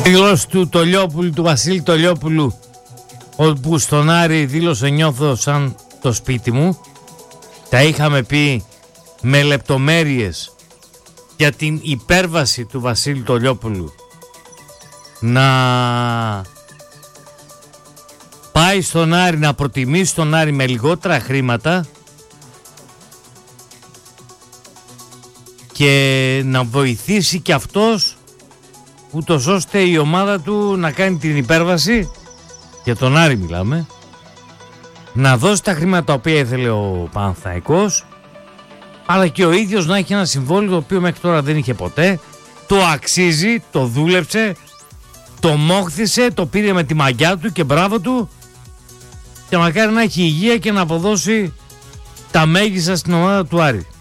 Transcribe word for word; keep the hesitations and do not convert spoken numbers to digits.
Δήλωση του Τολιόπουλου, του Βασίλη Τολιόπουλου, όπου στον Άρη δήλωσε νιώθω σαν το σπίτι μου. Τα είχαμε πει με λεπτομέρειες για την υπέρβαση του Βασίλη Τολιόπουλου να πάει στον Άρη, να προτιμήσει τον Άρη με λιγότερα χρήματα και να βοηθήσει και αυτός ούτως ώστε η ομάδα του να κάνει την υπέρβαση, για τον Άρη μιλάμε, να δώσει τα χρήματα τα οποία ήθελε ο Παναθηναϊκός, αλλά και ο ίδιος να έχει ένα συμβόλαιο το οποίο μέχρι τώρα δεν είχε ποτέ. Το αξίζει, το δούλεψε, το μόχθησε, το πήρε με τη μαγιά του και μπράβο του, και μακάρι να έχει υγεία και να αποδώσει τα μέγιστα στην ομάδα του Άρη.